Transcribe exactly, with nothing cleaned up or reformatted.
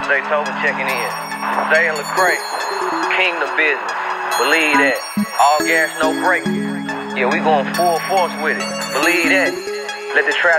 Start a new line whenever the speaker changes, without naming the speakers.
Zay Tobin checking in. Zay and Lecrae, Kingdom business. Believe that. All gas, no brakes. Yeah, we going full force with it. Believe that. Let the trap